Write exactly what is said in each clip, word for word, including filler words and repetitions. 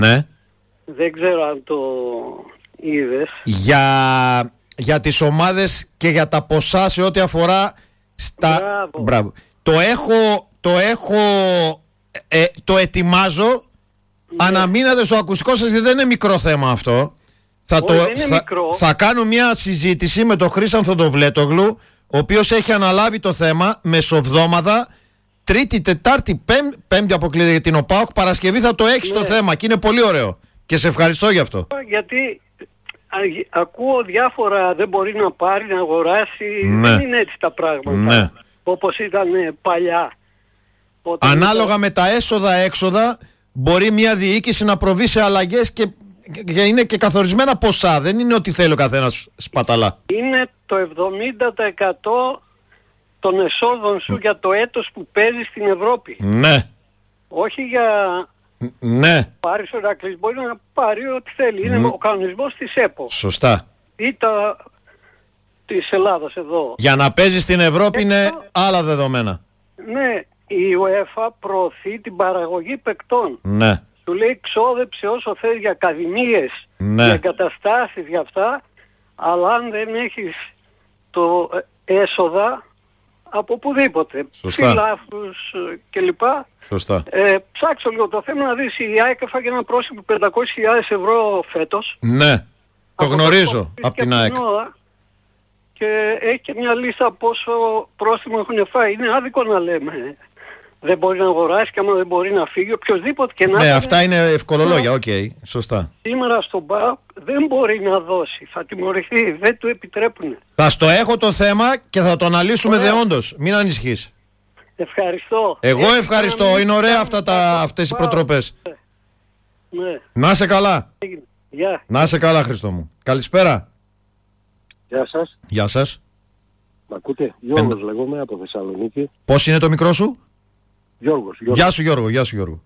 Ναι. Δεν ξέρω αν το είδες. Για, για τις ομάδες και για τα ποσά σε ό,τι αφορά στα... Μπράβο. Μπράβο. Το έχω, το έχω, ε, το ετοιμάζω. Ναι. Αναμείνατε στο ακουστικό σας, γιατί δεν είναι μικρό θέμα αυτό. Θα, Όχι, το, δεν είναι θα, μικρό. θα κάνω μια συζήτηση με τον Χρήστανθο τον Βλέτογλου, ο οποίος έχει αναλάβει το θέμα μεσοβδόμαδα. Τρίτη, Τετάρτη, πέμπ, Πέμπτη αποκλείεται για την ΟΠΑΟΚ. Παρασκευή θα το έχει, ναι, το θέμα και είναι πολύ ωραίο. Και σε ευχαριστώ γι' αυτό. Γιατί α, ακούω διάφορα, δεν μπορεί να πάρει, να αγοράσει. Ναι. Δεν είναι έτσι τα πράγματα. Ναι. Όπως ήταν ε, παλιά. Όταν ανάλογα ήταν... με τα έσοδα-έξοδα, μπορεί μια διοίκηση να προβεί σε αλλαγές και, και είναι και καθορισμένα ποσά. Δεν είναι ότι θέλει ο καθένας σπαταλά. Είναι το εβδομήντα τοις εκατό των εσόδων σου για το έτος που παίζει στην Ευρώπη. Ναι. Όχι για... Ναι. Πάρεις ο Ηρακλής, μπορεί να πάρει ό,τι θέλει. Είναι ο κανονισμός της ΕΠΟ. Σωστά. Ή τα... της Ελλάδας εδώ. Για να παίζει στην Ευρώπη είναι άλλα δεδομένα. Ναι. Η UEFA προωθεί την παραγωγή παικτών. Ναι. Του λέει ξόδεψε όσο θες για ακαδημίες, ναι, για εγκαταστάσεις, για αυτά, αλλά αν δεν έχεις το έσοδα από οπουδήποτε, φιλάθλους κλπ. Σωστά. Ε, ψάξω λίγο το θέμα να δεις, η ΑΕΚ έφαγε ένα πρόσημο πεντακόσιες χιλιάδες ευρώ φέτος. Ναι, το γνωρίζω από, από την ΑΕΚ. Και έχει και μια λίστα πόσο πρόστιμο έχουν φάει. Είναι άδικο να λέμε. Δεν μπορεί να αγοράσει και άμα δεν μπορεί να φύγει οποιοδήποτε και να... Ναι, αυτά είναι ευκολολόγια, οκ, okay, σωστά. Σήμερα στον ΠΑΟΚ δεν μπορεί να δώσει, θα τιμωρηθεί, δεν του επιτρέπουν. Θα στο έχω το θέμα και θα το αναλύσουμε δεόντως, μην ανησυχείς. Ευχαριστώ. Εγώ ευχαριστώ, είναι, είναι ωραία αυτά τα, αυτές οι προτροπές. Ναι. Να είσαι καλά. Γεια. Να είσαι καλά, Χριστό μου. Καλησπέρα. Γεια σας. Γεια σας. Μ' ακούτε? Γιώργος Εν... λέγομαι από Θεσσαλονίκη. Πώς είναι το μικρό σου? Γιώργος, Γιώργος. Γεια σου Γιώργο, γεια σου Γιώργο.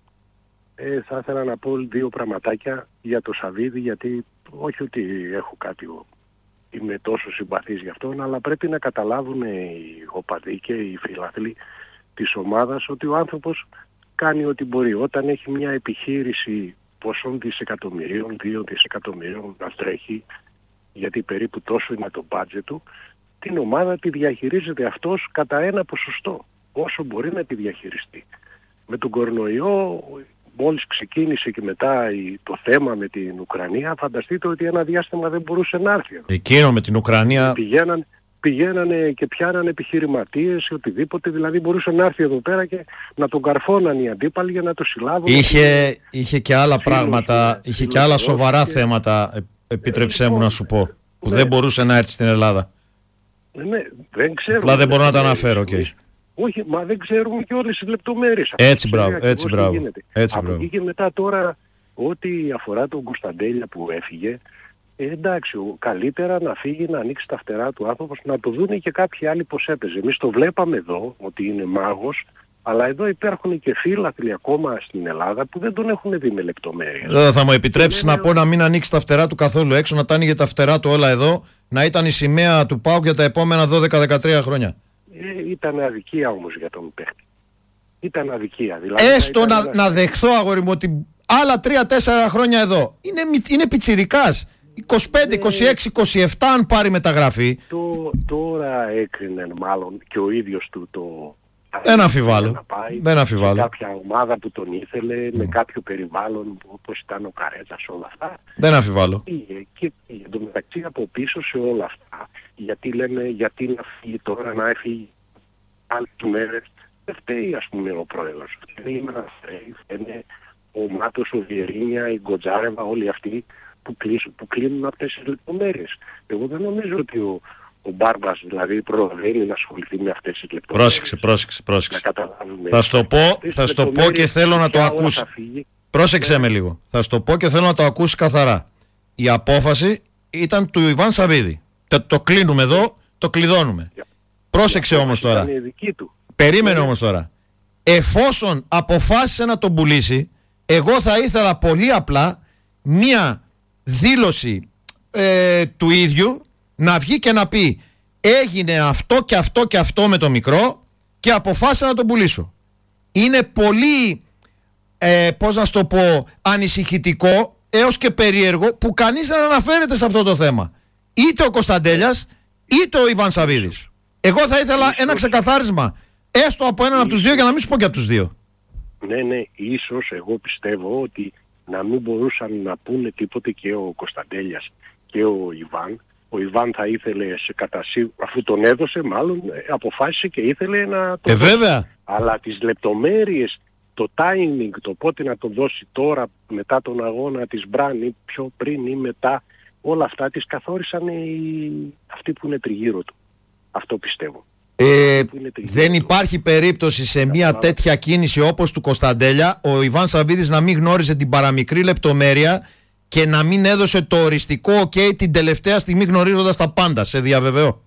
Ε, θα ήθελα να πω δύο πραγματάκια για το Σαββίδι, γιατί όχι ότι έχω κάτι, είμαι τόσο συμπαθής γι' αυτόν, αλλά πρέπει να καταλάβουν οι οπαδοί και οι φιλαθλοί της ομάδας ότι ο άνθρωπος κάνει ό,τι μπορεί. Όταν έχει μια επιχείρηση πόσων δισεκατομμυρίων, δύο δισεκατομμυρίων να τρέχει, γιατί περίπου τόσο είναι το μπάτζετ του, την ομάδα τη διαχειρίζεται αυτός κατά ένα ποσοστό, όσο μπορεί να τη διαχειριστεί. Με τον κορονοϊό, μόλις ξεκίνησε και μετά το θέμα με την Ουκρανία, φανταστείτε ότι ένα διάστημα δεν μπορούσε να έρθει. Εκείνο με την Ουκρανία... Πηγαίναν, πηγαίνανε και πιάνανε επιχειρηματίες ή οτιδήποτε, δηλαδή μπορούσε να έρθει εδώ πέρα και να τον καρφώναν οι αντίπαλοι για να το συλλάβουν. Είχε, και... είχε και άλλα πράγματα, είχε και, και άλλα σοβαρά και... θέματα, επιτρέψέ μου να σου πω, που ναι, δεν μπορούσε να έρθει στην Ελλάδα. Ναι, δεν ξέρω. Απλά δεν μπορώ να τα αναφέρω, οκ. Okay. Όχι, μα δεν ξέρουμε και όλες τις λεπτομέρειες. Έτσι μπράβο, έτσι μπράβο. Έτσι, από εκεί και μετά τώρα, ό,τι αφορά τον Κωνσταντέλια που έφυγε, ε, εντάξει, καλύτερα να φύγει, να ανοίξει τα φτερά του άνθρωπος, να το δουν και κάποιοι άλλοι πως έπαιζε. Εμείς το βλέπαμε εδώ, ότι είναι μάγος, αλλά εδώ υπάρχουν και φίλαθλοι ακόμα στην Ελλάδα που δεν τον έχουν δει με λεπτομέρειες. Εδώ θα μου επιτρέψεις να πω να μην ανοίξει τα φτερά του καθόλου έξω, να τα άνοιγε τα φτερά του όλα εδώ, να ήταν η σημαία του ΠΑΟΚ για τα επόμενα δώδεκα με δεκατρία χρόνια. Ε, ήταν αδικία όμως για τον παίχτη. Ήταν αδικία. Δηλαδή, έστω ήταν να, ένα... να δεχθώ, αγόρι μου, ότι άλλα τρία τέσσερα χρόνια εδώ είναι, είναι πιτσιρικάς. είκοσι πέντε, είκοσι έξι, είκοσι επτά αν πάρει μεταγραφή. Το, τώρα έκρινε μάλλον και ο ίδιος του το... Δεν αμφιβάλλω. Δεν αμφιβάλλω. Κάποια ομάδα που τον ήθελε, mm. με κάποιο περιβάλλον όπως ήταν ο Καρέτας, όλα αυτά. Δεν αμφιβάλλω. Πήγε και πήγε. Το μεταξύ από πίσω σε όλα αυτά, γιατί λένε γιατί να φύγει τώρα, να έφυγει άλλες μέρες. Δεν φταίει ας πούμε ο πρόεδρος. Δεν είναι ένα φταίει. Είναι ο Μάτος, ο Βιερίνια, η Γκοτζάρεβα, όλοι αυτοί που, κλείσουν, που κλείνουν αυτές τις λεπτομέρειες. Εγώ δεν νομίζω ότι ο Ο Μπάρμπας δηλαδή προβαίνει να ασχοληθεί με αυτές τις λεπτομέρειες. Πρόσεξε, πρόσεξε, πρόσεξε. Θα στο πω, θα στο πω και θέλω να το ακούσει. Πρόσεξε με λίγο. Θα στο πω και θέλω να το ακούσει καθαρά. Η απόφαση ήταν του Ιβάν Σαββίδη. Το, το κλείνουμε εδώ, το κλειδώνουμε. Yeah. Πρόσεξε όμως τώρα. Περίμενε όμως τώρα. Εφόσον αποφάσισε να τον πουλήσει, εγώ θα ήθελα πολύ απλά μία δήλωση ε, του ίδιου να βγει και να πει έγινε αυτό και αυτό και αυτό με το μικρό και αποφάσισα να τον πουλήσω. Είναι πολύ ε, πώς να σου το πω, ανησυχητικό έως και περίεργο που κανείς δεν αναφέρεται σε αυτό το θέμα. Είτε ο Κωνσταντέλιας είτε ο Ιβάν Σαββίδης. Εγώ θα ήθελα ίσως ένα ξεκαθάρισμα, έστω από έναν ίσως από τους δύο, για να μην σου πω και από τους δύο. Ναι, ναι, ίσως εγώ πιστεύω ότι να μην μπορούσαν να πούνε τίποτε και ο Κωνσταντέλιας και ο Ιβάν. Ο Ιβάν θα ήθελε σε κατασύ... αφού τον έδωσε μάλλον αποφάσισε και ήθελε να το ε, βέβαια. Αλλά τις λεπτομέρειες, το timing, το πότε να το δώσει τώρα μετά τον αγώνα της Μπραν ή πιο πριν ή μετά, όλα αυτά τις καθόρισαν οι... αυτοί που είναι τριγύρω του. Αυτό πιστεύω. Ε, δεν υπάρχει περίπτωση σε μια τέτοια κίνηση όπως του Κωνσταντέλια ο Ιβάν Σαββίδης να μην γνώριζε την παραμικρή λεπτομέρεια και να μην έδωσε το οριστικό ok την τελευταία στιγμή γνωρίζοντας τα πάντα. Σε διαβεβαιώ.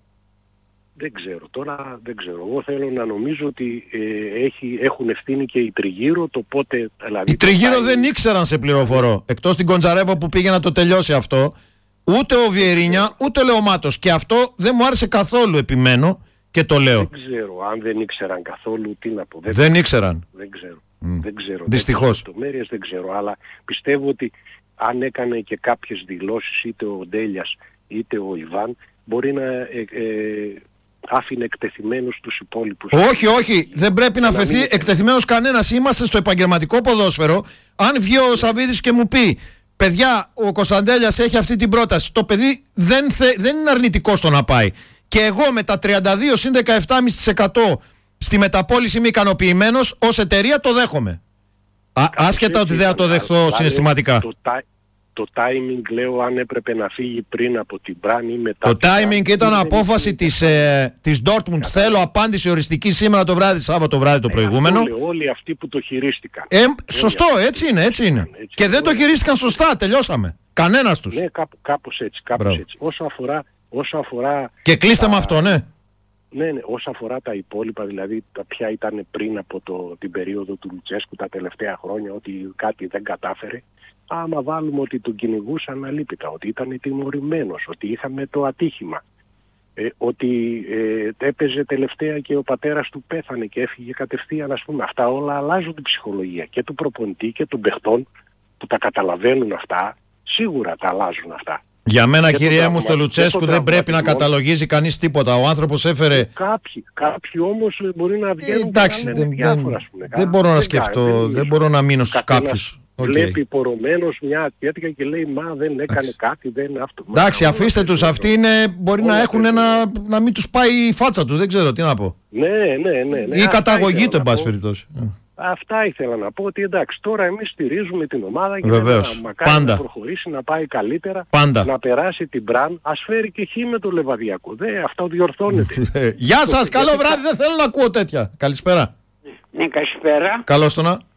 Δεν ξέρω, τώρα δεν ξέρω. Εγώ θέλω να νομίζω ότι ε, έχει, έχουν ευθύνη και οι τριγύρω το πότε... Δηλαδή, οι τριγύρω πάει... δεν ήξεραν, σε πληροφορώ. Εκτός την Κοντζαρέβα που πήγε να το τελειώσει αυτό. Ούτε ο Βιερίνια ούτε ο Λεωμάτος. Και αυτό δεν μου άρεσε καθόλου, επιμένω. Και το λέω. Δεν ξέρω, αν δεν ήξεραν καθόλου, τι να πω. Δεν, δεν ήξεραν. Δεν ξέρω. Mm. Δεν ξέρω. Δυστυχώς. Δεν, δεν ξέρω, αλλά πιστεύω ότι αν έκανε και κάποιες δηλώσεις είτε ο Ντέλιας είτε ο Ιβάν, μπορεί να ε, ε, άφηνε εκτεθειμένους τους υπόλοιπους. Όχι, όχι. Δεν πρέπει να αφαιθεί μην... εκτεθειμένος κανένας. Είμαστε στο επαγγελματικό ποδόσφαιρο. Αν βγει ο Σαββίδης και μου πει, παιδιά, ο Κωνσταντέλιας έχει αυτή την πρόταση, το παιδί δεν, θε, δεν είναι αρνητικό στο να πάει. Και εγώ με τα τριάντα δύο συν δεκαεπτά κόμμα πέντε τοις εκατό στη μεταπώληση είμαι ικανοποιημένος, ως εταιρεία το δέχομαι. Α, άσχετα ότι δεν θα το δεχθώ συναισθηματικά. Το, το, το timing, λέω, αν έπρεπε να φύγει πριν από την Μπραν ή μετά. Το timing ήταν απόφαση της, ε, της Dortmund. Θέλω απάντηση οριστική σήμερα το βράδυ, Σάββατο βράδυ το ε, προηγούμενο. Όλοι, όλοι αυτοί που το χειρίστηκαν. Ε, σωστό, έτσι είναι, έτσι είναι. Έτσι και δεν το χειρίστηκαν σωστά, τελειώσαμε. Κανένας τους. Ναι, κάπου, κάπως έτσι, κάπως έτσι. Όσο αφορά... Όσο αφορά και κλείστε τα... με αυτό, ναι. Ναι, ναι. Όσο αφορά τα υπόλοιπα, δηλαδή τα ποια ήταν πριν από το, την περίοδο του Λουτσέσκου τα τελευταία χρόνια, ότι κάτι δεν κατάφερε, άμα βάλουμε ότι τον κυνηγούσαν αλίπητα, ότι ήταν τιμωρημένος, ότι είχαμε το ατύχημα, ε, ότι ε, έπαιζε τελευταία και ο πατέρας του πέθανε και έφυγε κατευθείαν, ας πούμε. Αυτά όλα αλλάζουν την ψυχολογία και του προπονητή και των παιχτών που τα καταλαβαίνουν αυτά, σίγουρα τα αλλάζουν αυτά. Για μένα, κύριε μου, στο Λουτσέσκου δεν πρέπει να καταλογίζει κανείς τίποτα. Ο άνθρωπος έφερε... Κάποιοι, κάποιοι όμως μπορεί να βγαίνουν... Εντάξει, να δεν, διάφορα, δεν, πούμε, δεν μπορώ να σκεφτώ, δεν, δεν μπορώ να μείνω στους κάποιους. Βλέπει okay. πορωμένος μια ατιέτικα και λέει μα δεν έκανε Εντάξει. κάτι, δεν είναι αυτό. Εντάξει, μα, αφήστε τους, αυτοί είναι, μπορεί όλα να έχουν ένα... να μην τους πάει η φάτσα του, δεν ξέρω τι να πω. Ναι, ναι, ναι. ναι. Ή η καταγωγή του, εν πάση περιπτώσει. Αυτά ήθελα να πω, ότι εντάξει, τώρα εμείς στηρίζουμε την ομάδα και Βεβαίως. να μακάρι Πάντα. να προχωρήσει, να πάει καλύτερα, Πάντα. να περάσει την Μπραν, ας φέρει και χ με το Λεβαδιακό. Δε, αυτό διορθώνεται. Γεια σας, καλό βράδυ, δεν θέλω να ακούω τέτοια. Καλησπέρα. Ναι, καλησπέρα. Καλώς το να.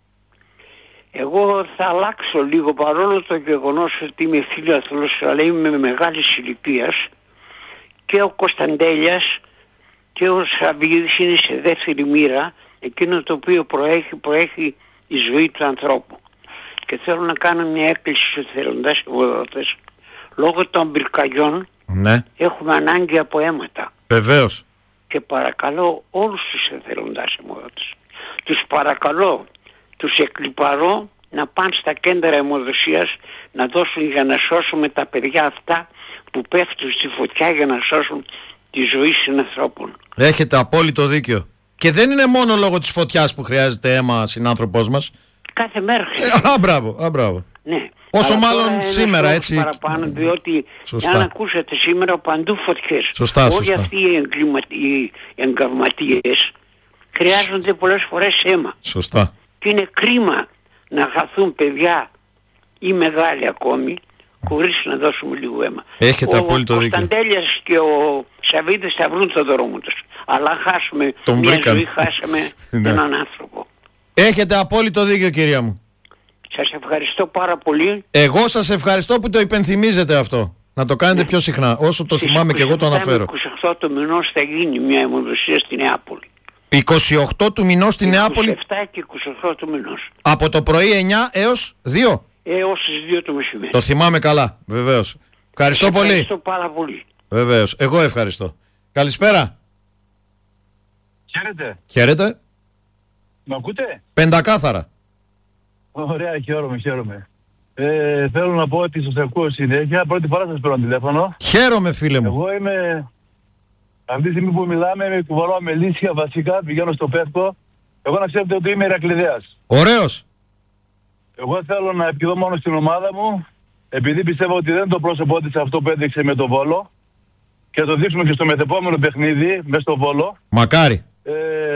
Εγώ θα αλλάξω λίγο, παρόλο το γεγονός ότι είμαι φίλαθλος, αλλά είμαι μεγάλης ηλικίας, και ο Κωνσταντέλιας και ο Σαββίδης είναι σε δεύτερη μοίρα. Εκείνο το οποίο προέχει, προέχει η ζωή του ανθρώπου. Και θέλω να κάνω μια έκκληση στους εθελοντές ευρωδότες. Λόγω των πυρκαγιών ναι. έχουμε ανάγκη από αίματα. Βεβαίως. Και παρακαλώ όλους τους εθελοντές ευρωδότες. Τους παρακαλώ, τους εκλιπαρώ να πάνε στα κέντρα αιμοδοσίας να δώσουν για να σώσουμε τα παιδιά αυτά που πέφτουν στη φωτιά για να σώσουν τη ζωή συνανθρώπων. Έχετε απόλυτο δίκιο. Και δεν είναι μόνο λόγω της φωτιάς που χρειάζεται αίμα συνάνθρωπός μας. Κάθε μέρα. Ε, α, μπράβο, α, μπράβο. Ναι. Όσο αλλά μάλλον σήμερα, έτσι. Παραπάνω, διότι σωστά. αν ακούσατε σήμερα παντού φωτιές. Σωστά, όλοι σωστά. αυτοί οι, εγκλημα... οι εγκαυματίες χρειάζονται πολλές φορές αίμα. Σωστά. Και είναι κρίμα να χαθούν παιδιά ή μεγάλοι ακόμη χωρίς να δώσουμε λίγο αίμα. Έχετε απόλυτο δίκιο. Ο Κωνσταντέλιας και ο Σαββίδης θα βρουν το δρόμο τους. Αλλά αν χάσουμε τον μια βρήκαν. ζωή, χάσαμε έναν άνθρωπο. Έχετε απόλυτο δίκιο, κυρία μου. Σας ευχαριστώ πάρα πολύ. Εγώ σας ευχαριστώ που το υπενθυμίζετε αυτό. Να το κάνετε ναι. πιο συχνά. Όσο το θυμάμαι και εγώ το αναφέρω. είκοσι οκτώ του μηνός θα γίνει μια αιμοδοσία στη Νεάπολη. είκοσι οκτώ του μηνός στη Νεάπολη. είκοσι επτά και είκοσι οκτώ του μηνός. Από το πρωί εννιά έως δύο. Έως τις δύο το μεσημέρι. Το θυμάμαι καλά, βεβαίως. Ευχαριστώ Σας πολύ. Ευχαριστώ πάρα πολύ. Βεβαίως. Εγώ ευχαριστώ. Καλησπέρα. Χαίρετε. Χαίρετε. Μ' ακούτε? Πεντακάθαρα. Ωραία, χαίρομαι, χαίρομαι. Ε, θέλω να πω ότι σας ακούω συνέχεια. Πρώτη φορά σας παίρνω τηλέφωνο. Χαίρομαι, φίλε μου. Εγώ είμαι, αυτή τη στιγμή που μιλάμε, είμαι κουβαλάω Μελίσια βασικά, πηγαίνω στο Πεύκο. Εγώ να ξέρετε ότι είμαι Ηρακλειδέας. Ωραίος. Εγώ θέλω να επικοινωνώ μόνο στην ομάδα μου, επειδή πιστεύω ότι δεν είναι το πρόσωπό της αυτό που έδειξε με τον Βόλο. Και θα το δείξουμε και στο μεθεπόμενο παιχνίδι, μέσα στο Βόλο. Μακάρι. Ε,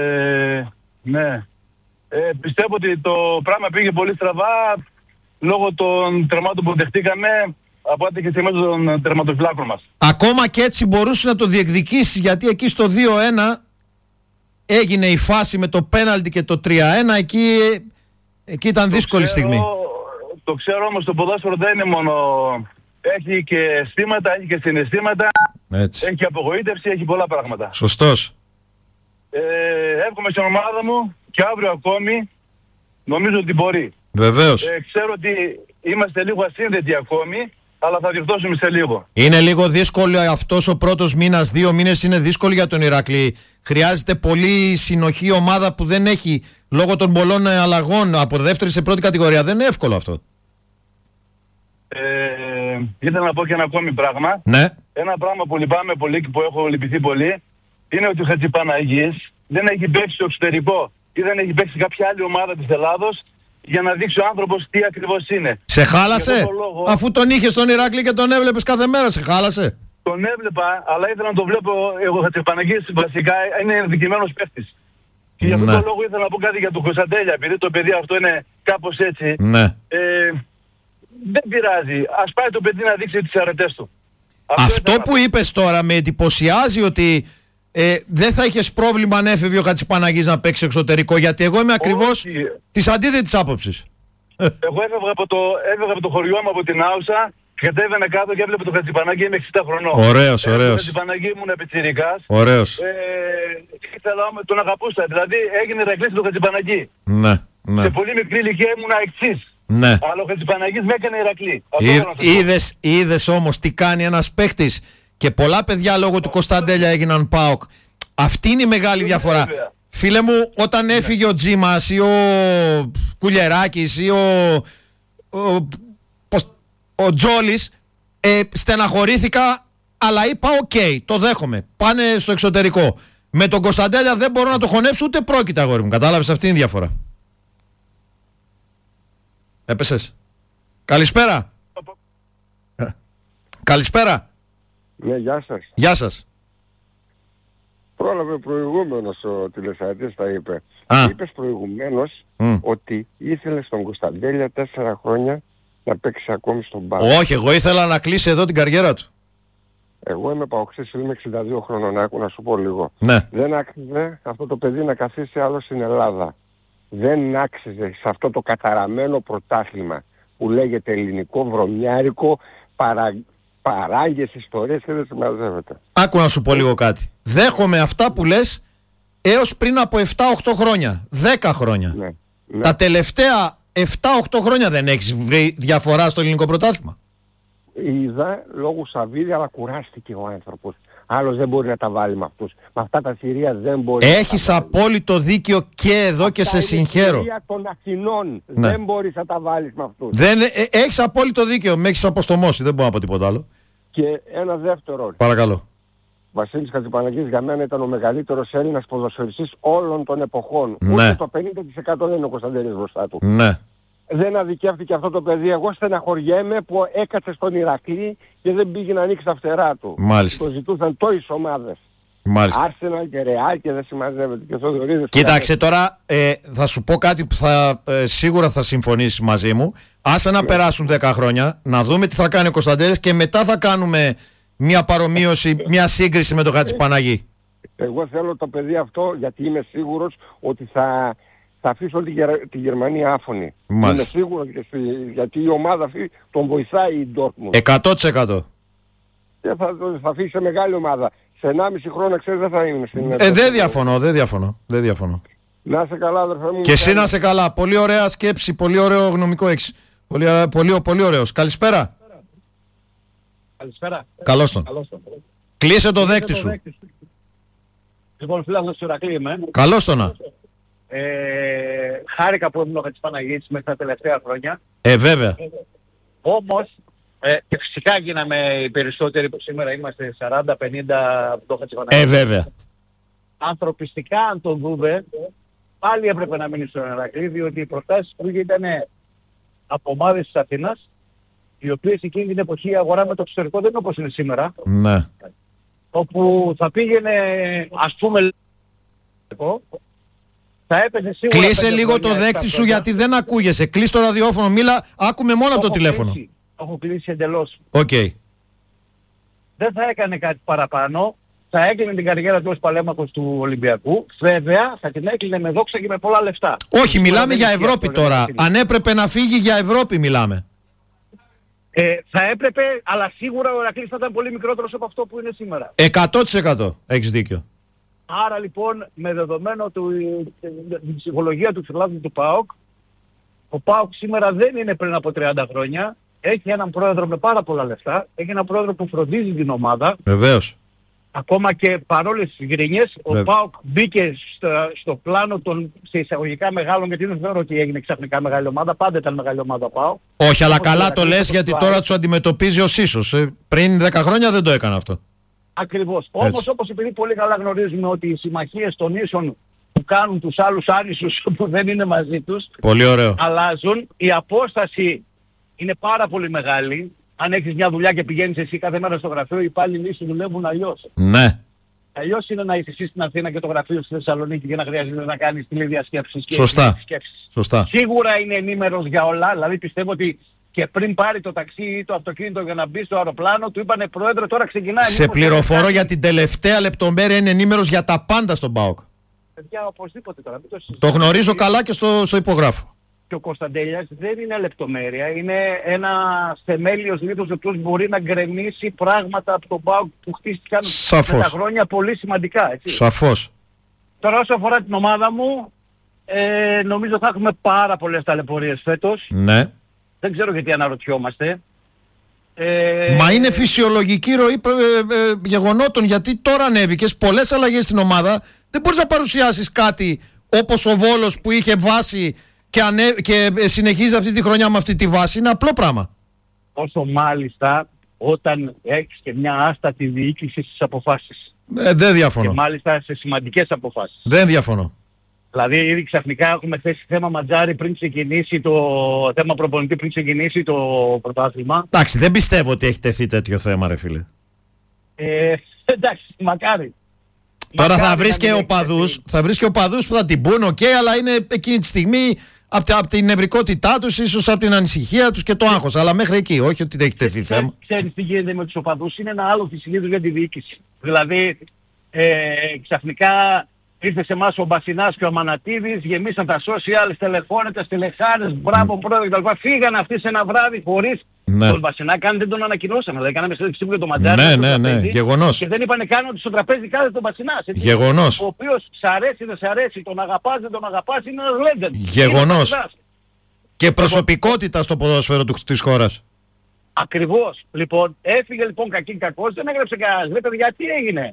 ναι. Ε, πιστεύω ότι το πράγμα πήγε πολύ στραβά λόγω των τερμάτων που δεχτήκαμε από ό,τι και στιγμές των τερματοφυλάκων μας. Ακόμα και έτσι μπορούσε να το διεκδικήσει, γιατί εκεί στο δύο ένα έγινε η φάση με το πέναλτι και το τρία ένα. Εκεί, εκεί ήταν το δύσκολη ξέρω, στιγμή. Το ξέρω, όμως το ποδόσφαιρο δεν είναι μόνο... Έχει και αισθήματα, έχει και συναισθήματα, Έτσι. έχει και απογοήτευση, έχει πολλά πράγματα. Σωστός. Ε, εύχομαι στην ομάδα μου και αύριο ακόμη νομίζω ότι μπορεί. Βεβαίως. Ε, ξέρω ότι είμαστε λίγο ασύνδετοι ακόμη, αλλά θα διορθώσουμε σε λίγο. Είναι λίγο δύσκολο αυτός ο πρώτος μήνας, δύο μήνες είναι δύσκολο για τον Ηράκλη. Χρειάζεται πολύ συνοχή ομάδα που δεν έχει λόγω των πολλών αλλαγών από δεύτερη σε πρώτη κατηγορία. Δεν είναι εύκολο αυτό. Ε, ήθελα να πω και ένα ακόμη πράγμα. Ναι. Ένα πράγμα που λυπάμαι πολύ και που έχω λυπηθεί πολύ είναι ότι ο Χατζηπαναγής δεν έχει παίξει στο εξωτερικό ή δεν έχει παίξει κάποια άλλη ομάδα της Ελλάδος για να δείξει ο άνθρωπος τι ακριβώς είναι. Σε χάλασε, λόγο, αφού τον είχες στον Ηράκλη και τον έβλεπες κάθε μέρα, σε χάλασε. Τον έβλεπα, αλλά ήθελα να τον βλέπω. Εγώ, ο Χατζηπαναγής βασικά είναι ενδικημένος παίκτης. Και γι' αυτόν Ναι. τον λόγο ήθελα να πω κάτι για τον Κωνσταντέλια, επειδή το παιδί αυτό είναι κάπως έτσι. Ναι. Ε, δεν πειράζει. Ας πάει το παιδί να δείξει τις αρετές του. Αυτό που είπες τώρα με εντυπωσιάζει, ότι ε, δεν θα είχες πρόβλημα αν έφευγε ο Χατζηπαναγής να παίξει εξωτερικό, γιατί εγώ είμαι ακριβώς Όχι. της αντίθετης άποψης. Εγώ έφευγα από, το, έφευγα από το χωριό μου από την Άουσα, κατέβαινα κάτω και έβλεπε τον Χατζηπαναγή, είμαι εξήντα χρονών. Ωραίος, ωραίος. Τον Χατζηπαναγή ήμουν πιτσιρικάς. Ωραίος. Ε, ήθελα, τον αγαπούσα. Δηλαδή έγινε ρεγλής του Χατζηπαναγή. Ναι, ναι. Σε πολύ μικρή ηλικία ήμουν εξής. Ναι. Αλλά ο Χατζηπαναγής με έκανε Ηρακλή. Είδες, είδες όμως τι κάνει ένας παίχτης, και πολλά παιδιά λόγω του Κωνσταντέλια έγιναν ΠΑΟΚ. Αυτή είναι η μεγάλη διαφορά. Βέβαια. Φίλε μου, όταν έφυγε ο Τζίμας ή ο Κουλιεράκης ή ο, ο, πώς, ο Τζόλης, ε, στεναχωρήθηκα, αλλά είπα οκ, okay, το δέχομαι, πάνε στο εξωτερικό. Με τον Κωνσταντέλια δεν μπορώ να το χωνέψω, ούτε πρόκειται, αγόρι μου. Κατάλαβες, αυτή είναι η διαφορά. Έπεσες. Καλησπέρα. Καλησπέρα. Ναι, γεια σας. Γεια σας. Πρόλαβε προηγούμενος ο τηλεσայητής, τα είπε. Α. Είπες προηγουμένως Mm. ότι ήθελε στον Κωνσταντέλια τέσσερα χρόνια να παίξει ακόμη στον ΠΑΟΚ. Όχι, εγώ ήθελα να κλείσει εδώ την καριέρα του. Εγώ είμαι παοξής, είμαι εξήντα δύο χρόνων, άκου να σου πω λίγο. Ναι. Δεν άξιζε αυτό το παιδί να καθίσει άλλο στην Ελλάδα. Δεν άξιζε σε αυτό το καταραμένο πρωτάθλημα που λέγεται ελληνικό, βρωμιάρικο, παρα... παράγγες ιστορίες και δεν συμμαζεύεται. Άκου να σου πω λίγο κάτι. Δέχομαι αυτά που λες έως πριν από επτά οχτώ χρόνια. δέκα χρόνια. Ναι, ναι. Τα τελευταία επτά οχτώ χρόνια δεν έχεις βρει διαφορά στο ελληνικό πρωτάθλημα. Είδα λόγω Σαββίδη, αλλά κουράστηκε ο άνθρωπος. Άλλος δεν μπορεί να τα βάλει με αυτούς. Με αυτά τα θηρία δεν μπορεί. Έχεις απόλυτο δίκιο και εδώ αυτά και σε συγχαίρω. Είναι των Αθηνών. Ναι. Δεν μπορείς να τα βάλεις με αυτούς. Δεν, ε, έχεις απόλυτο δίκιο. Με έχεις αποστομώσει. Δεν μπορώ να πω τίποτα άλλο. Και ένα δεύτερο. Παρακαλώ. Βασίλης Χατζηπαναγής για μένα ήταν ο μεγαλύτερος Έλληνας ποδοσφαιριστής όλων των εποχών. Ναι. Ούτε το πενήντα τοις εκατό δεν είναι ο Κωνσταντέλης μπροστά του. Ναι. Δεν αδικεύτηκε αυτό το παιδί. Εγώ στεναχωριέμαι που έκατσε στον Ηρακλή και δεν πήγε να ανοίξει τα φτερά του. Μάλιστα. Το ζητούσαν τόσες ομάδες. Μάλιστα. Άρσεναλ και Ρεάλ και δεν συμμαζεύεται. Και Θοδωρίδης. Κοίταξε τώρα, ε, θα σου πω κάτι που θα, ε, σίγουρα θα συμφωνήσεις μαζί μου. Άσε να Ναι. περάσουν δέκα χρόνια, να δούμε τι θα κάνει ο Κωνσταντέλης και μετά θα κάνουμε μια παρομοίωση, μια σύγκριση με τον Χατζηπαναγή. Εγώ θέλω το παιδί αυτό γιατί είμαι σίγουρος ότι θα, θα αφήσει όλη τη, Γερα- τη Γερμανία άφωνη. Μάλιστα. Είμαι σίγουρος και στη- γιατί η ομάδα αυτή τον βοηθάει η Dortmund. εκατό τοις εκατό. Και θα, θα αφήσει σε μεγάλη ομάδα. Σε ενάμιση χρόνο ξέρεις δεν θα είναι στην Ε, δεν διαφωνώ, δεν διαφωνώ, δεν διαφωνώ. Να είσαι καλά αδερφέ μου. Και εσύ να είσαι καλά. Πολύ ωραία σκέψη, πολύ ωραίο γνωμικό έχεις. Πολύ, πολύ, πολύ ωραίος. Καλησπέρα. Καλησπέρα. Καλώς τον. Καλώς τον. Κλείσε το δέκτη σου. Λοιπόν, φιλάθλος του Ηρακλή είμαι. Καλώς τον. να. Ε, χάρηκα που ήμουν ο Χατζηπαναγίτης μέσα τα τελευταία χρόνια. Ε, βέβαια. Ε, όμως, ε, και φυσικά γίναμε οι περισσότεροι που σήμερα είμαστε σαράντα πενήντα από το Χατζηπαναγίτη. Ε, βέβαια. Ανθρωπιστικά, αν το δούμε, πάλι έπρεπε να μείνει στον Ηρακλή, διότι οι προτάσεις που ήταν από ομάδες της Αθήνας, οι οποίες εκείνη την εποχή η αγορά με το εξωτερικό δεν είναι όπως είναι σήμερα. Ναι. Όπου θα πήγαινε, ας πούμε, θα έπαιζε σίγουρα... Κλείσε λίγο το δέκτη σου γιατί δεν ακούγεσαι. Κλείς το ραδιόφωνο, μίλα, άκουμε μόνο από το τηλέφωνο. Κλείσει, το έχω κλείσει εντελώς. Οκ. Okay. Δεν θα έκανε κάτι παραπάνω. Θα έκλεινε την καριέρα του ως παλέμαχος του Ολυμπιακού. Βέβαια θα την έκλεινε με δόξα και με πολλά λεφτά. Όχι, μιλάμε για Ευρώπη τώρα. Αν έπρεπε να φύγει για Ευρώπη μιλάμε. Ε, θα έπρεπε, αλλά σίγουρα ο Ηρακλής θα ήταν πολύ μικρότερος από αυτό που είναι σήμερα. εκατό τοις εκατό έχεις δίκιο. Άρα λοιπόν, με δεδομένο του, την ψυχολογία του φιλάθλου του ΠΑΟΚ, ο ΠΑΟΚ σήμερα δεν είναι πριν από τριάντα χρόνια. Έχει έναν πρόεδρο με πάρα πολλά λεφτά. Έχει έναν πρόεδρο που φροντίζει την ομάδα. Βεβαίως. Ακόμα και παρόλες τις γκρινιές, ο ΠΑΟΚ μπήκε στο, στο πλάνο των σε εισαγωγικά μεγάλων, γιατί δεν θεωρώ ότι έγινε ξαφνικά μεγάλη ομάδα, πάντα ήταν μεγάλη ομάδα ΠΑΟΚ. Όχι, αλλά καλά το λες, γιατί τώρα τους αντιμετωπίζει ως ίσως. Ε, πριν δέκα χρόνια δεν το έκανα αυτό. Ακριβώς. Όμως, όπως επειδή πολύ καλά γνωρίζουμε ότι οι συμμαχίες των ίσων που κάνουν τους άλλους άνισους που δεν είναι μαζί τους, πολύ ωραίο, αλλάζουν, η απόσταση είναι πάρα πολύ μεγάλη. Αν έχεις μια δουλειά και πηγαίνεις εσύ κάθε μέρα στο γραφείο, οι υπάλληλοι σου δουλεύουν αλλιώς. Ναι. Αλλιώς είναι να είσαι εσύ στην Αθήνα και το γραφείο στη Θεσσαλονίκη και να χρειάζεται να κάνεις τηλεδιασκέψεις και Σωστά. σκέψεις. Σωστά. Σίγουρα είναι ενήμερος για όλα, δηλαδή πιστεύω ότι και πριν πάρει το ταξί ή το αυτοκίνητο για να μπει στο αεροπλάνο, του είπανε πρόεδρε τώρα ξεκινάει. Σε πληροφορώ για την τελευταία λεπτομέρεια, είναι ενήμερος για τα πάντα στον ΠΑΟΚ. Παιδιά, οπωσδήποτε τώρα. Το, το γνωρίζω καλά και στο, στο υπογράφω. Και ο Κωνσταντέλιας δεν είναι λεπτομέρεια, είναι ένα θεμέλιος λίθος ο οποίος μπορεί να γκρεμίσει πράγματα από τον ΠΑΟΚ που χτίστηκαν με τα χρόνια πολύ σημαντικά. Έτσι. Σαφώς. Τώρα όσο αφορά την ομάδα μου, ε, νομίζω θα έχουμε πάρα πολλές ταλαιπωρίες φέτος. Ναι. Δεν ξέρω γιατί αναρωτιόμαστε. Ε, Μα είναι φυσιολογική ροή ε, ε, γεγονότων, γιατί τώρα ανέβηκες πολλές αλλαγές στην ομάδα. Δεν μπορείς να παρουσιάσεις κάτι όπως ο Βόλος που είχε βάση και, ανέ, και συνεχίζει αυτή τη χρονιά με αυτή τη βάση. Είναι απλό πράγμα. Όσο μάλιστα όταν έχεις και μια άστατη διοίκηση στις αποφάσεις. Ε, δεν διαφωνώ. Και μάλιστα σε σημαντικές αποφάσεις. Δεν διαφωνώ. Δηλαδή ήδη ξαφνικά έχουμε θέσει θέμα Ματζάρη πριν ξεκινήσει το θέμα προπονητή, πριν ξεκινήσει το πρωτάθλημα. Εντάξει, δεν πιστεύω ότι έχει τεθεί τέτοιο θέμα, ρε φίλε. Ε, εντάξει, μακάρι. Τώρα μακάρι θα βρεις και οπαδούς, θα βρεις και οπαδούς που θα την πούν, οκ, okay, αλλά είναι εκείνη τη στιγμή από, από την νευρικότητά τους, ίσως από την ανησυχία τους και το άγχος. Αλλά μέχρι εκεί, όχι ότι δεν έχει τεθεί θέμα. Ξέρεις τι γίνεται με τους οπαδούς, είναι ένα άλλο φυσιλίδος για τη διοίκηση. Δηλαδή, ε, ξαφνικά ήρθε σε εμάς ο Μπασινάς και ο Αμανατίδης, γεμίσαν τα social, τελεφώνετες, τελεχάρες, μπράβο πρόεδρε κτλ. Φύγανε αυτοί σε ένα βράδυ χωρίς ναι. τον Μπασινά, καν δεν τον ανακοινώσαν. Δηλαδή, κάναμε συνέντευξη για τον Ματζάρη. Ναι, ναι, ναι, γεγονός. Και δεν είπανε καν ότι στο τραπέζι κάθεται τον Μπασινάς. Γεγονός. Ο οποίος σ' αρέσει, δεν σ' αρέσει, τον αγαπάς, δεν τον αγαπάς, είναι ένας legend. Γεγονός. Και προσωπικότητα στο ποδόσφαιρο της χώρας. Ακριβώς. Λοιπόν, έφυγε λοιπόν κακήν κακός, δεν έγραψε κανένας. Λέτε γιατί έγινε.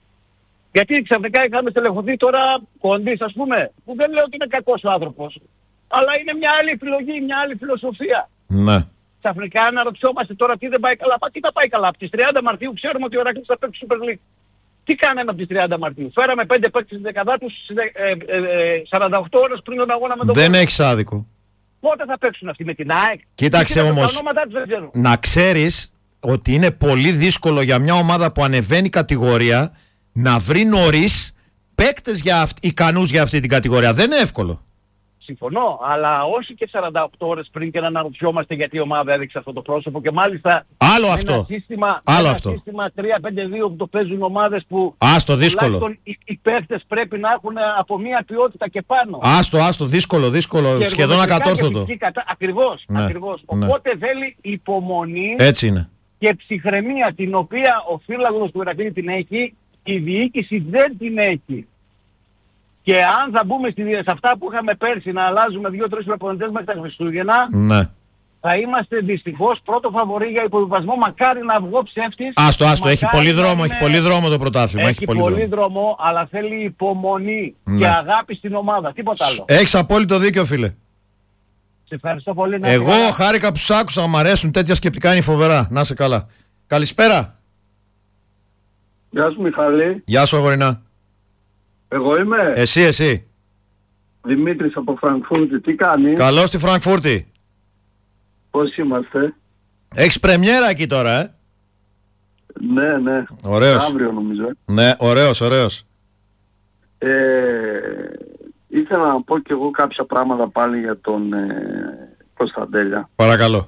Γιατί ξαφνικά είχαμε στελεχωθεί τώρα κοντής, ας πούμε, που δεν λέω ότι είναι κακός ο άνθρωπος, αλλά είναι μια άλλη επιλογή, μια άλλη φιλοσοφία. Ναι. Ξαφνικά αναρωτιόμαστε τώρα τι δεν πάει καλά. Πα, τι θα πάει καλά. Από τις τριάντα Μαρτίου ξέρουμε ότι ο Ηρακλής θα παίξει Super League. Τι κάναμε από τις τριάντα Μαρτίου. Φέραμε πέντε παίκτες στην δεκαδά τους ε, ε, ε, σαράντα οκτώ ώρες πριν τον αγώνα με τον Δεν έχεις άδικο. Πότε θα παίξουν αυτοί με την ΑΕΚ. Κοίταξε όμως, να ξέρεις ότι είναι πολύ δύσκολο για μια ομάδα που ανεβαίνει κατηγορία να βρει νωρίς παίκτες για αυ... ικανούς για αυτή την κατηγορία. Δεν είναι εύκολο. Συμφωνώ, αλλά όχι και σαράντα οκτώ ώρες πριν και να αναρωτιόμαστε γιατί η ομάδα έδειξε αυτό το πρόσωπο και μάλιστα άλλο αυτό. Ένα σύστημα, άλλο ένα αυτό. σύστημα τρία πέντε δύο που το παίζουν ομάδες που άστο, δύσκολο. Οι, οι παίκτες πρέπει να έχουν από μία ποιότητα και πάνω. Άστο, άστο, δύσκολο, δύσκολο, και σχεδόν ακατόρθωτο. Κατα... Ακριβώς, ναι, ακριβώς. Ναι. Οπότε θέλει υπομονή. Έτσι είναι. Και ψυχραιμία την οποία ο φύλαγος του Ηρακλή την έχει, η διοίκηση δεν την έχει. Και αν θα μπούμε σε αυτά που είχαμε πέρσι να αλλάζουμε δύο-τρεις προπονητές μέχρι τα Χριστούγεννα, ναι. θα είμαστε δυστυχώς πρώτο φαβορί για υποβιβασμό. Μακάρι να βγω ψεύτης. Άστο, άστο, έχει πολύ δρόμο, είναι... έχει πολύ δρόμο το πρωτάθλημα. Έχει, έχει πολύ, πολύ δρόμο. δρόμο, αλλά θέλει υπομονή ναι. και αγάπη στην ομάδα. Τίποτα άλλο. Έχεις απόλυτο δίκιο, φίλε. Σε ευχαριστώ πολύ. Εγώ καλά. Χάρηκα που σ' άκουσα, μου αρέσουν τέτοια σκεπτικά, είναι φοβερά. Να είσαι καλά. Καλησπέρα. Γεια σου, Μιχάλη. Γεια σου, αγορινά. Εγώ είμαι. Εσύ, εσύ. Δημήτρης από Φραγκφούρτη. Τι κάνει? Καλώς στη Φραγκφούρτη. Πώς είμαστε? Έχεις πρεμιέρα εκεί τώρα, ε? Ναι, ναι. Ωραίος. Αύριο νομίζω. Ναι, ωραίος, ωραίος. Ε, ήθελα να πω και εγώ κάποια πράγματα πάλι για τον ε, Κωνσταντέλια. Παρακαλώ.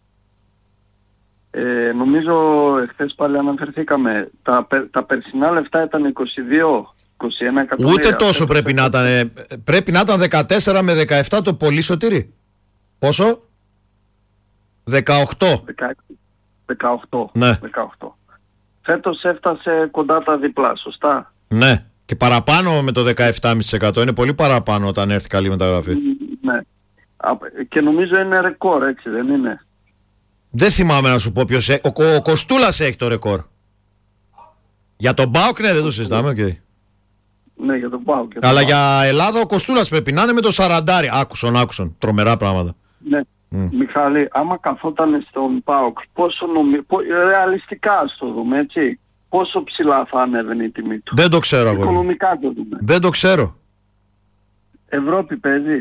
Ε, νομίζω εχθές πάλι αναφερθήκαμε. Τα, τα περσινά λεφτά ήταν είκοσι δύο είκοσι ένα εκατομμύρια. Ούτε τόσο πρέπει να ήταν. Ε, πρέπει να ήταν δεκατέσσερα με δεκαεπτά το πολύ, Σωτήρη. Πόσο? δεκαοκτώ. δεκαοκτώ. Ναι. δεκαοκτώ. Φέτος έφτασε κοντά τα διπλά, σωστά? Ναι. Και παραπάνω με το δεκαεπτά κόμμα πέντε τοις εκατό. Είναι πολύ παραπάνω όταν έρθει καλή μεταγραφή. Ναι. Και νομίζω είναι ρεκόρ, έτσι δεν είναι? Δεν θυμάμαι να σου πω ποιος. Ο, ο, ο Κοστούλας έχει το ρεκόρ. Για τον ΠΑΟΚ, ναι, δεν το συζητάμε, οκ. Okay. Ναι, για τον ΠΑΟΚ. Αλλά για Ελλάδα ο Κοστούλας πρέπει να είναι με το σαραντάρι. Άκουσον, άκουσον. Τρομερά πράγματα. Ναι. Mm. Μιχάλη, άμα καθόταν στον ΠΑΟΚ, πόσο νομι... πο... ρεαλιστικά ας το δούμε, έτσι, πόσο ψηλά θα ανέβαινε η τιμή του? Δεν το ξέρω, αγόρι. Οικονομικά το δούμε. Δεν το ξέρω. Ευρώπη παίζει.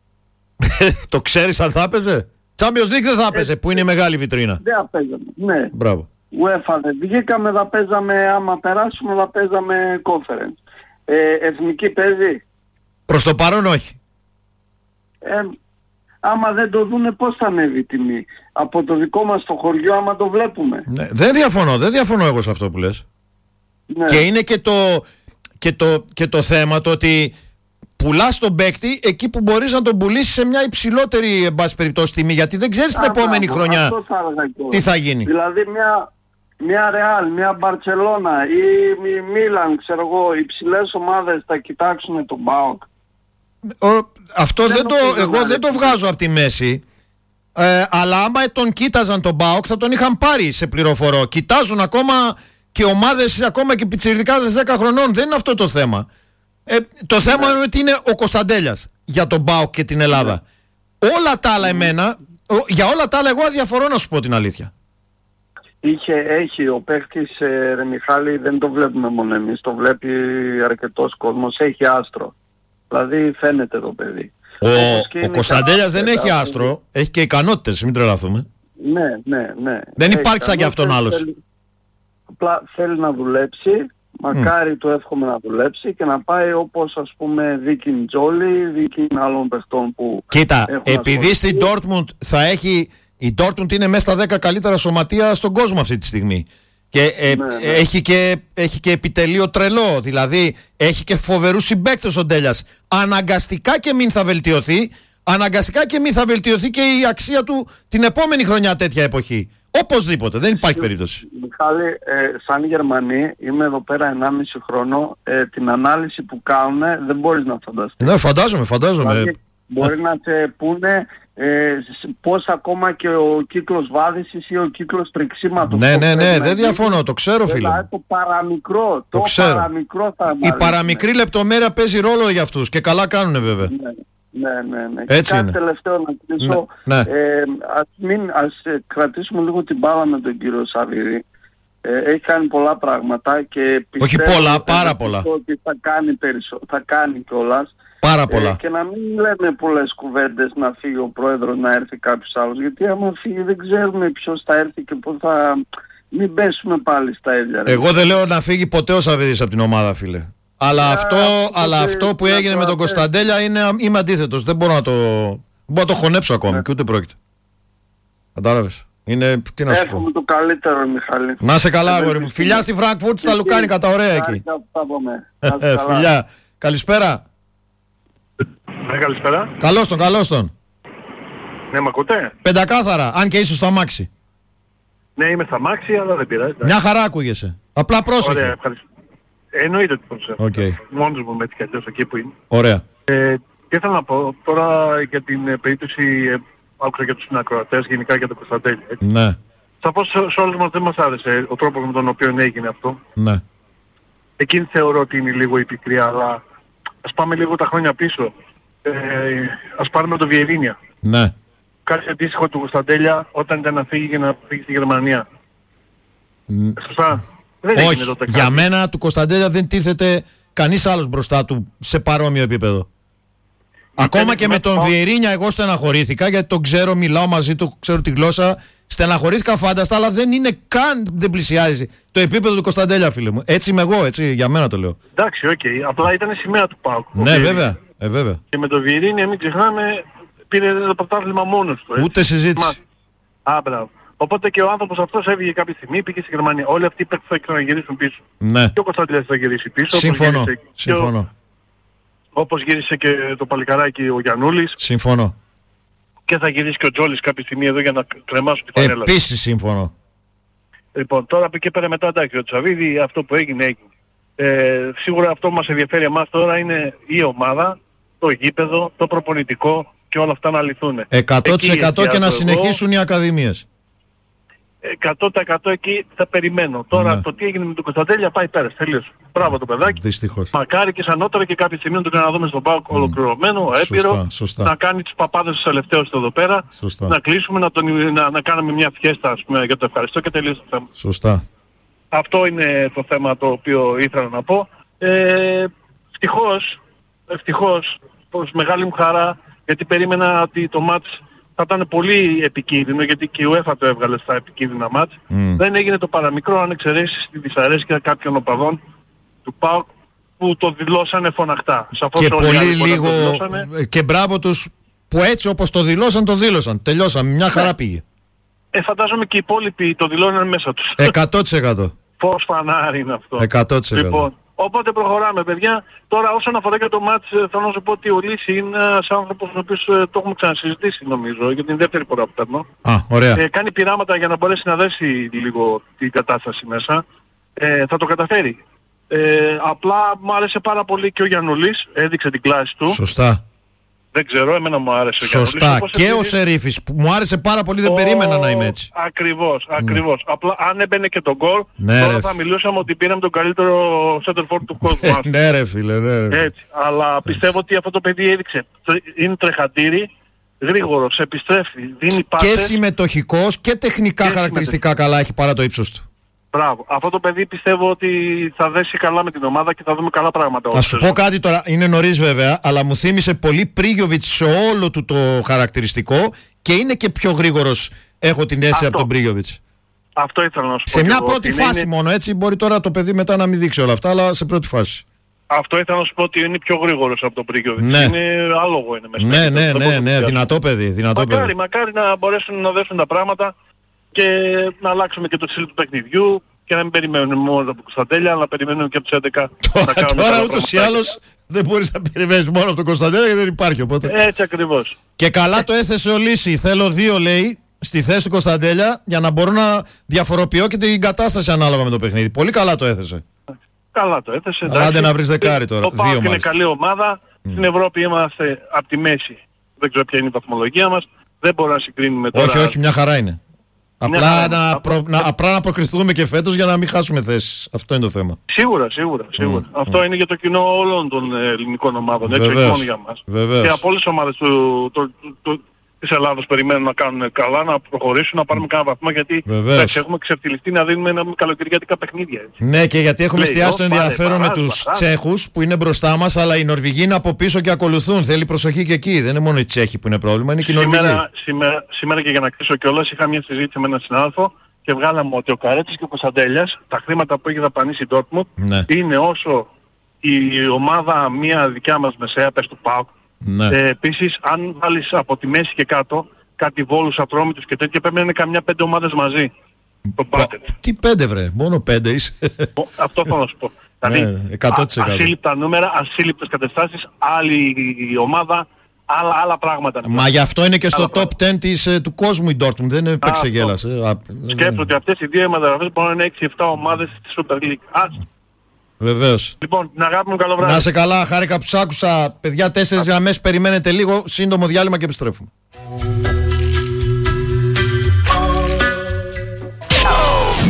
Το ξέρεις αν θα έπαιζε? Champions League δεν θα έπαιζε, ε, που είναι η μεγάλη βιτρίνα. Δεν θα παίζαμε, ναι. Μπράβο. UEFA δεν βγήκαμε, θα παίζαμε, άμα περάσουμε θα παίζαμε conference. Ε, εθνική παίζει? Προς το παρόν όχι. Ε, άμα δεν το δούνε πώς θα ανέβει η τιμή? Από το δικό μας το χωριό άμα το βλέπουμε. Ναι, δεν διαφωνώ, δεν διαφωνώ εγώ σε αυτό που λες. Ναι. Και είναι και το, και, το, και το θέμα το ότι πουλάς τον παίκτη εκεί που μπορείς να τον πουλήσεις σε μια υψηλότερη, εν πάση περιπτώσει, τιμή, γιατί δεν ξέρεις την επόμενη μπράβο, χρονιά θα τι θα γίνει. Δηλαδή μια, μια Ρεάλ, μια Μπαρτσελώνα ή η Μίλαν, ξέρω εγώ, οι υψηλές ομάδες θα κοιτάξουν τον ΠΑΟΚ. Αυτό δεν, δεν το, εγώ δεν το βγάζω από τη μέση. Ε, αλλά άμα τον κοίταζαν τον ΠΑΟΚ θα τον είχαν πάρει σε πληροφορώ. Κοιτάζουν ακόμα και ομάδες, ακόμα και πιτσιριδικάδες δέκα χρονών. Δεν είναι αυτό το θέμα. Ε, το ναι. θέμα είναι ότι είναι ο Κωνσταντέλιας για τον ΠΑΟΚ και την Ελλάδα. Ναι. Όλα τα άλλα εμένα, για όλα τα άλλα εγώ αδιαφορώ, να σου πω την αλήθεια. Είχε, έχει ο παίκτης, ε, ρε Μιχάλη, δεν το βλέπουμε μόνο εμείς, το βλέπει αρκετός κόσμος, έχει άστρο. Δηλαδή φαίνεται το παιδί. Ο, ο Κωνσταντέλιας δεν έχει άστρο, έχει και ικανότητες, μην τρελαθούμε. Ναι, ναι, ναι. Δεν υπάρχει σαν κι αυτόν άλλος. Θέλει, απλά θέλει να δουλέψει, μακάρι mm. του εύχομαι να δουλέψει και να πάει όπως ας πούμε δίκην Τζόλι, δίκην άλλων παιχτών που... Κοίτα, επειδή στην Dortmund θα έχει... Η Dortmund είναι μέσα στα δέκα καλύτερα σωματεία στον κόσμο αυτή τη στιγμή. Και, ε, ναι, ναι. Έχει, και έχει και επιτελείο τρελό. Δηλαδή έχει και φοβερούς συμπαίκτες ο Ντέλιας. Αναγκαστικά και μην θα βελτιωθεί. Αναγκαστικά και μην θα βελτιωθεί και η αξία του την επόμενη χρονιά τέτοια εποχή. Οπωσδήποτε. Δεν υπάρχει περίπτωση. Μιχάλη, ε, σαν Γερμανοί, είμαι εδώ πέρα ενάμιση χρόνο. Ε, την ανάλυση που κάνουν δεν μπορείς να φανταστείς. Ναι, φαντάζομαι, φαντάζομαι. Δηλαδή, μπορεί να σε πούνε ε, πώς ακόμα και ο κύκλος βάδισης ή ο κύκλος τριξίματος. Ναι, ναι, ναι, δεν διαφωνώ, το ξέρω, φίλε. Δηλαδή το παραμικρό, το, το ξέρω. παραμικρό θα Η παραμικρή λεπτομέρεια παίζει ρόλο για αυτούς και καλά κάνουνε βέβαια. Ναι. Ναι, ναι, ναι. Έτσι και είναι. κάτι τελευταίο να κλείσω. Ναι, ναι. Ε, ας, μην, ας ε, κρατήσουμε λίγο την μπάλα με τον κύριο Σαββίδη. Ε, έχει κάνει πολλά πράγματα και πιστεύω... Όχι πολλά, πάρα πολλά. ...ότι θα κάνει, περισσο... θα κάνει κιόλας. Πάρα πολλά. Ε, και να μην λέμε πολλές κουβέντες να φύγει ο πρόεδρος, να έρθει κάποιος άλλος. Γιατί άμα φύγει δεν ξέρουμε ποιος θα έρθει και πώς θα... Μην πέσουμε πάλι στα ίδια. Εγώ ρε. δεν λέω να φύγει ποτέ ο Σαββίδης από την ομάδα, φίλε. Αλλά, yeah, αυτό, αλλά αυτό που έγινε με τον Κωνσταντέλια είναι, είμαι αντίθετος. Δεν μπορώ να το, μπορώ να το χωνέψω ακόμη yeah. και ούτε πρόκειται. Κατάλαβες. Είναι, τι να σου πω. Έχουμε το καλύτερο, Μιχάλη. Να σε καλά, αγόρι μου. Φιλιά στη Φραγκφούρτη, στα Λουκάνικα, τα ωραία εκεί. Φιλιά. Καλησπέρα. Ναι, καλησπέρα. Καλώς τον, καλώς τον. Ναι, μ' ακούτε? Πεντακάθαρα, αν και ίσως στο αμάξι. Ναι, είμαι στα αμάξι, αλλά δεν πειράζει. Μια χαρά ακούγεσαι. Απλά πρόσεχε. Ωραία, ευχαριστώ. Εννοείται ότι προσέχω. Okay. Μόνος μου με έτσι κι αλλιώς εκεί που είναι. Ωραία. Ε, τι ήθελα να πω τώρα για την περίπτωση άκουσα και τους συνακροατές, γενικά για τον Κωνσταντέλια. Ναι. Σαφώς σε όλους μας δεν μας άρεσε ο τρόπος με τον οποίο έγινε αυτό. Ναι. Εκείνη θεωρώ ότι είναι λίγο η πικρία, αλλά ας πάμε λίγο τα χρόνια πίσω. Ε, ας πάρουμε τον Βιερίνια. Ναι. Κάτι αντίστοιχο του Κωνσταντέλια όταν ήταν να φύγει για να φύγει στη Γερμανία. Mm. Σωστά. Δεν όχι, τότε για κάτι. Μένα του Κωνσταντέλια δεν τίθεται κανείς άλλος μπροστά του σε παρόμοιο επίπεδο. Ακόμα και με τον πάω... Βιερίνια εγώ στεναχωρήθηκα, γιατί τον ξέρω, μιλάω μαζί του, ξέρω τη γλώσσα. Στεναχωρήθηκα φάνταστα, αλλά δεν είναι καν, δεν πλησιάζει το επίπεδο του Κωνσταντέλια, φίλε μου. Έτσι είμαι εγώ, έτσι, για μένα το λέω. Εντάξει, οκ. Okay. Απλά ήταν σημαία του ΠΑΟΚ. Ναι, βέβαια, ε, βέβαια. Και με τον Βιερίνια, μην ξεχνάμε, πήρε το πρωτάθλημα μόνος του. Έτσι. Ούτε συζήτηση. Μα... Α, μπράβο. Οπότε και ο άνθρωπος αυτός έβγαινε κάποια στιγμή, πήγε στη Γερμανία. Όλοι αυτοί θα ξαναγυρίσουν πίσω. Ναι. Και ο Κωνσταντέλιας θα γυρίσει πίσω. Συμφωνώ. Συμφωνώ. Όπως γύρισε και το παλικαράκι ο Γιαννούλης. Συμφωνώ. Και θα γυρίσει και ο Τζόλης κάποια στιγμή εδώ για να κρεμάσουν τη φανέλα. Επίσης συμφωνώ. Λοιπόν, τώρα από εκεί πέρα μετά, εντάξει, ο Τσαβίδη, αυτό που έγινε, έγινε. Ε, σίγουρα αυτό που μας ενδιαφέρει εμάς τώρα είναι η ομάδα, το γήπεδο, το προπονητικό και όλα αυτά να λυθούν. εκατό τοις εκατό και να συνεχίσουν εγώ, οι ακαδημίες. εκατό τοις εκατό εκεί θα περιμένω. Τώρα ναι. Το τι έγινε με τον Κωνσταντέλια πάει πέρα. Τελείως. Μπράβο το παιδάκι. Δυστυχώς. Μακάρι και σανότερα και κάποια στιγμή να τον ξαναδούμε στον ΠΑΟΚ mm. ολοκληρωμένο, έπειρο. Σωστά, σωστά. Να κάνει τους παπάδες τους τελευταίους εδώ πέρα. Σωστά. Να κλείσουμε, να, τον, να, να κάνουμε μια φιέστα ας πούμε, για το ευχαριστώ και τελείως το θέμα. Σωστά. Αυτό είναι το θέμα το οποίο ήθελα να πω. Ε, ευτυχώς, ευτυχώς, προς μεγάλη μου χαρά, γιατί περίμενα ότι το μάτς θα ήταν πολύ επικίνδυνο, γιατί και η UEFA το έβγαλε στα επικίνδυνα μάτς. Mm. Δεν έγινε το παραμικρό, αν εξαιρέσεις τη δυσαρέσκεια κάποιων οπαδών του ΠΑΟΚ που το δηλώσανε φωναχτά. Σαφώς και πολύ λίγο, και μπράβο τους που έτσι όπως το δηλώσαν, το δήλωσαν. Τελειώσαμε, μια χαρά ναι. πήγε. Ε, φαντάζομαι και οι υπόλοιποι το δηλώναν μέσα τους. εκατό τοις εκατό. Πώς φανάρι είναι αυτό. εκατό τοις εκατό. Λοιπόν, οπότε προχωράμε, παιδιά. Τώρα, όσον αφορά και το μάτς, θα να σου πω ότι ο Λύση είναι ένας άνθρωπος ο οποίος το έχουμε ξανασυζητήσει, νομίζω, για την δεύτερη φορά που παίρνω. Α, ωραία. Ε, κάνει πειράματα για να μπορέσει να δέσει λίγο την κατάσταση μέσα. Ε, θα το καταφέρει. Ε, απλά μου άρεσε πάρα πολύ και ο Γιαννούλης, έδειξε την κλάση του. Σωστά. Δεν ξέρω, εμένα μου άρεσε. Σωστά. Και επειδή... ο Σερίφης που μου άρεσε πάρα πολύ, δεν ο... περίμενα να είμαι έτσι. Ακριβώς, ακριβώς. Ναι. Απλά αν έμπαινε και τον γκολ, ναι, τώρα ρε. θα μιλούσαμε ότι πήραμε τον καλύτερο center forward του κόσμου. Ναι ρε φίλε, ναι ρε. Έτσι. Αλλά πιστεύω ότι αυτό το παιδί έδειξε. Είναι τρεχαντήρι, γρήγορος, επιστρέφει, δίνει πάσες. Και συμμετοχικός και τεχνικά και χαρακτηριστικά καλά έχει παρά το ύψος του. Μπράβο. Αυτό το παιδί πιστεύω ότι θα δέσει καλά με την ομάδα και θα δούμε καλά πράγματα. Να σου πω κάτι τώρα, είναι νωρίς βέβαια, αλλά μου θύμισε πολύ Πρίγιοβιτς σε όλο του το χαρακτηριστικό και είναι και πιο γρήγορος, έχω την αίσθηση, από τον Πρίγιοβιτς. Αυτό ήθελα να σου πω. Σε μια πρώτη φάση είναι... μόνο, έτσι μπορεί τώρα το παιδί μετά να μην δείξει όλα αυτά, αλλά σε πρώτη φάση. Αυτό ήθελα να σου πω ότι είναι πιο γρήγορος από τον Πρίγιοβιτς. Ναι. Είναι άλογο είναι μέσα. Ναι, ναι, ναι, ναι, ναι, δυνατό παιδί. Δυνατό μακάρι, παιδί. μακάρι να μπορέσουν να δέσουν τα πράγματα και να αλλάξουμε και το στυλ του παιχνιδιού. Και να μην περιμένουμε μόνο από τον Κωνσταντέλια, αλλά να περιμένουμε και από τους έντεκα. Τώρα ούτως ή άλλως δεν μπορείς να περιμένεις μόνο από τον Κωνσταντέλια γιατί δεν υπάρχει οπότε. Έτσι ακριβώς. Και καλά το έθεσε ο Λύση. Θέλω δύο, λέει, στη θέση του Κωνσταντέλια για να μπορώ να διαφοροποιώ και την κατάσταση ανάλογα με το παιχνίδι. Πολύ καλά το έθεσε. Καλά το έθεσε. Αλλά άντε να βρεις δεκάρι τώρα. Ο ΠΑΟΚ είναι καλή ομάδα. Mm. Στην Ευρώπη είμαστε από τη μέση. Δεν ξέρω ποια είναι η βαθμολογία μας. Δεν μπορούμε να συγκρίνουμε τώρα. Όχι, όχι, μια χαρά είναι. Απλά να, προ, να, απλά να προκριθούμε και φέτος για να μην χάσουμε θέσεις. Αυτό είναι το θέμα. Σίγουρα, σίγουρα. σίγουρα. Mm, Αυτό mm. είναι για το κοινό όλων των ελληνικών ομάδων. Έτσι, όχι μόνο για μας. Βεβαίως. Και από όλες τις ομάδες του, του, του, του, της Ελλάδος περιμένουν να κάνουν καλά, να προχωρήσουν, να πάρουμε mm. κάνα βαθμό. Γιατί εντάξει, έχουμε ξεφτυλιστεί να δίνουμε ένα καλοκαιριάτικα παιχνίδια. Έτσι. Ναι, και γιατί έχουμε εστιάσει το ενδιαφέρον με τους Τσέχους που είναι μπροστά μας, αλλά οι Νορβηγοί είναι από πίσω και ακολουθούν. Θέλει προσοχή και εκεί. Δεν είναι μόνο οι Τσέχοι που είναι πρόβλημα, είναι και οι Νορβηγοί. Σήμερα, σήμερα, σήμερα και για να κλείσω κιόλας, είχα μια συζήτηση με έναν συνάδελφο και βγάλαμε ότι ο Καρέτσης και ο Κωνσταντέλιας, τα χρήματα που έχει δαπανίσει η Dortmund, ναι. είναι όσο η ομάδα μια δικιά μας μεσαία, πες του ΠΑΟΚ. Ναι. Ε, επίσης, αν βάλεις από τη μέση και κάτω κάτι Βόλους, Ατρόμητους και τέτοια, πρέπει να είναι καμιά πέντε ομάδες μαζί. Το μπάσκετ. Τι πέντε βρε, μόνο πέντε είσαι. Αυτό θέλω να σου πω. Δηλαδή, ναι, εκατό τοις εκατό. Ασύλληπτα νούμερα, ασύλληπτες καταστάσεις, άλλη ομάδα, άλλα, άλλα πράγματα. Μα γι' αυτό είναι και στο top δέκα της, του κόσμου η Dortmund, δεν έπαιξε γέλας. Σκέφτομαι ότι αυτές οι δύο μεταγραφές μπορούν να είναι έξι εφτά ομάδες στη Super League. Ας. Βεβαίως. Λοιπόν, την αγάπη μου, καλό βράδυ. Να σε καλά, χάρηκα που σ' άκουσα. Παιδιά, τέσσερις γραμμές, περιμένετε λίγο, σύντομο διάλειμμα και επιστρέφουμε.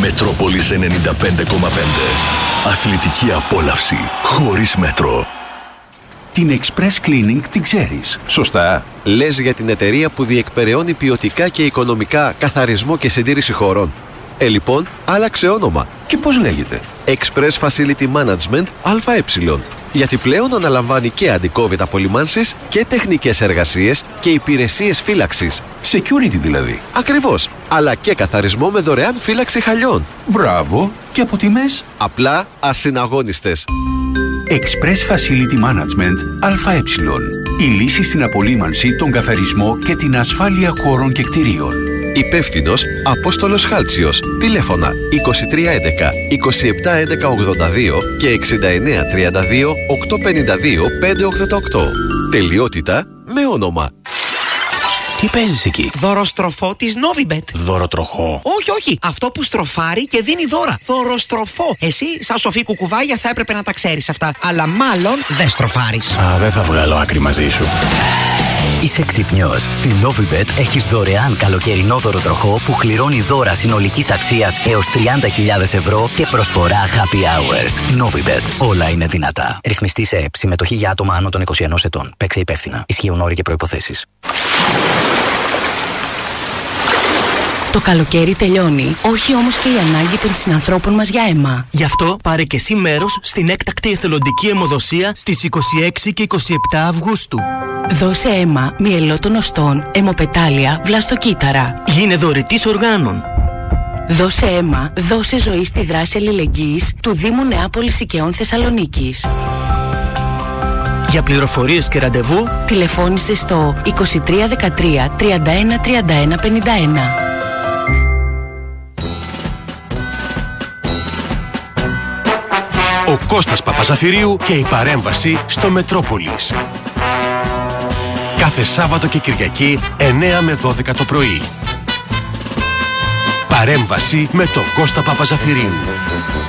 Μετρόπολης ενενήντα πέντε κόμμα πέντε. Αθλητική απόλαυση χωρίς μέτρο. Την Express Cleaning την ξέρεις, σωστά? Λες για την εταιρεία που διεκπεραιώνει ποιοτικά και οικονομικά καθαρισμό και συντήρηση χώρων. Ε, λοιπόν, άλλαξε όνομα. Και πώς λέγεται? Express Facility Management ΑΕ. Γιατί πλέον αναλαμβάνει και αντι-COVID απολυμάνσεις και τεχνικές εργασίες και υπηρεσίες φύλαξης. Security δηλαδή. Ακριβώς. Αλλά και καθαρισμό με δωρεάν φύλαξη χαλιών. Μπράβο. Και από τιμές? Απλά ασυναγώνιστες. Express Facility Management ΑΕ. Η λύση στην απολύμανση, τον καθαρισμό και την ασφάλεια χώρων και κτηρίων. Υπεύθυνος Απόστολος Χάλτσιος. Τηλέφωνα είκοσι τρία έντεκα είκοσι επτά έντεκα ογδόντα δύο και εξήντα εννέα τριάντα δύο οκτακόσια πενήντα δύο πεντακόσια ογδόντα οκτώ. Τελειότητα με όνομα. Τι παίζεις εκεί? Δωροστροφό της Novibet. Δωροτροχό? Όχι, όχι. Αυτό που στροφάρει και δίνει δώρα. Δωροστροφό. Εσύ, σαν σοφή κουκουβάγια, θα έπρεπε να τα ξέρεις αυτά. Αλλά μάλλον δεν στροφάρεις. Α, δεν θα βγάλω άκρη μαζί σου. Είσαι ξυπνιός. Στη Novibet έχεις δωρεάν καλοκαιρινό δωροτροχό που κληρώνει δώρα συνολικής αξίας έως τριάντα χιλιάδες ευρώ και προσφορά happy hours. Novibet. Όλα είναι δυνατά. Ρυθμιστή σε ΕΠ. Συμμετοχή για άτομα άνω των είκοσι ενός ετών. Παίξε υπεύθυνα. Ισχύουν όροι και προϋποθέσεις. Το καλοκαίρι τελειώνει, όχι όμως και η ανάγκη των συνανθρώπων μας για αίμα. Γι' αυτό πάρε και εσύ μέρος στην έκτακτη εθελοντική αιμοδοσία στις είκοσι έξι και είκοσι επτά Αυγούστου. Δώσε αίμα μυελότων οστών, αιμοπετάλια, βλαστοκύτταρα. Γίνε δωρητής οργάνων. Δώσε αίμα, δώσε ζωή στη δράση αλληλεγγύης του Δήμου Νεάπολης Οικαιών Θεσσαλονίκης. Για πληροφορίες και ραντεβού, τηλεφώνησε στο είκοσι τρία δεκατρία τριάντα ένα τριάντα ένα πενήντα ένα. Ο Κώστας Παπαζαφυρίου και η παρέμβαση στο Μετρόπολης. Κάθε Σάββατο και Κυριακή εννέα με δώδεκα το πρωί. Παρέμβαση με τον Κώστα Παπαζαφυρίου.